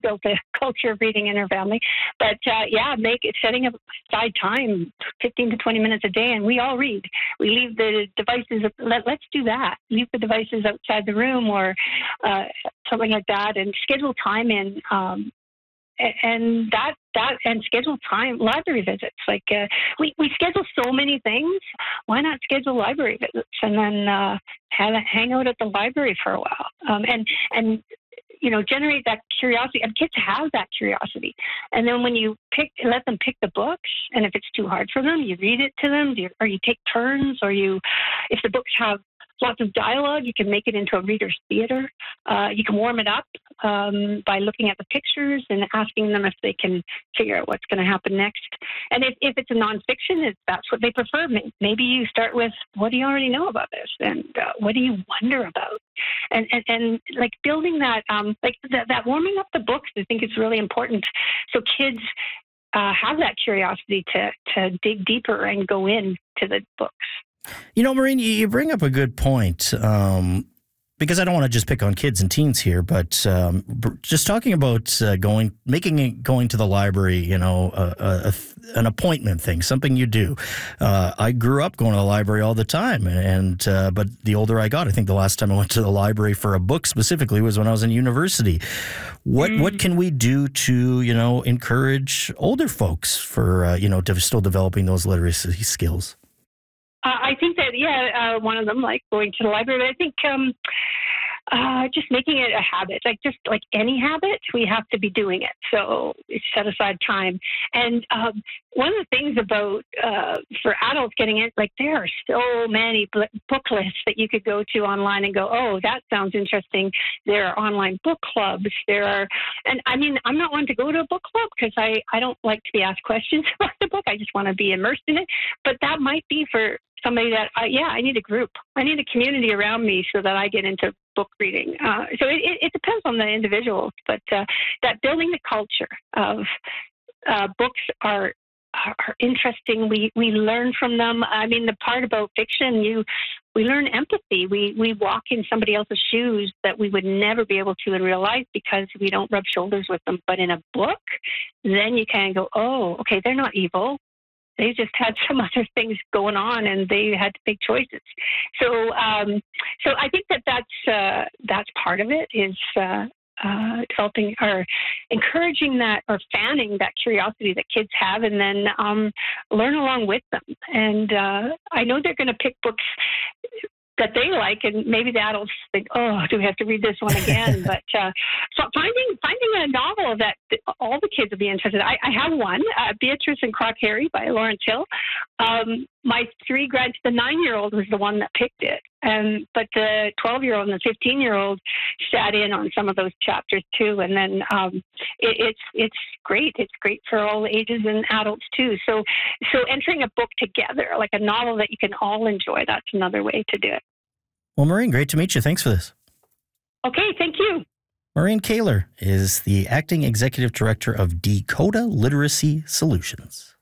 built a culture of reading in our family. But setting aside time, 15 to 20 minutes a day, and we all read. We leave the devices. Let's do that. Leave the devices outside the room or something like that, and schedule time in. And schedule time, library visits. Like we schedule so many things. Why not schedule library visits and then hang out at the library for a while? And generate that curiosity. And kids have that curiosity. And then when you let them pick the books, and if it's too hard for them, you read it to them, or you take turns, or if the books have lots of dialogue, you can make it into a reader's theater. You can warm it up by looking at the pictures and asking them if they can figure out what's going to happen next. And if it's a nonfiction, if that's what they prefer, maybe you start with, what do you already know about this? And what do you wonder about? And like building that, that warming up the books, I think is really important. So kids have that curiosity to dig deeper and go into the books. Maureen, you bring up a good point, because I don't want to just pick on kids and teens here, but just talking about going to the library, an appointment thing, something you do. I grew up going to the library all the time, but the older I got, I think the last time I went to the library for a book specifically was when I was in university. What can we do to, encourage older folks for, still developing those literacy skills? I think that, one of them, like going to the library, I think just making it a habit, just like any habit, we have to be doing it. So set aside time. And one of the things about, for adults getting it, there are so many book lists that you could go to online and go, oh, that sounds interesting. There are online book clubs. And I mean, I'm not one to go to a book club because I don't like to be asked questions about the book. I just want to be immersed in it. But that might be for somebody that, I need a group. I need a community around me so that I get into book reading. So it depends on the individuals, but that building the culture of books are interesting. We learn from them. I mean, the part about fiction, we learn empathy. We walk in somebody else's shoes that we would never be able to in real life because we don't rub shoulders with them. But in a book, then you can go, oh, okay, they're not evil. They just had some other things going on, and they had to make choices. So I think that's part of it is developing or encouraging that or fanning that curiosity that kids have, and then learn along with them. And I know they're going to pick books that they like, and maybe the adults think, oh, do we have to read this one again? But so finding a novel that all the kids would be interested in. I have one, Beatrice and Croc Harry by Lawrence Hill. My the 9-year-old was the one that picked it. But the 12-year-old and the 15-year-old sat in on some of those chapters too. And then it's great. It's great for all ages and adults too. So entering a book together, like a novel that you can all enjoy, that's another way to do it. Well, Maureen, great to meet you. Thanks for this. Okay, thank you. Maureen Kaler is the Acting Executive Director of Dakota Literacy Solutions.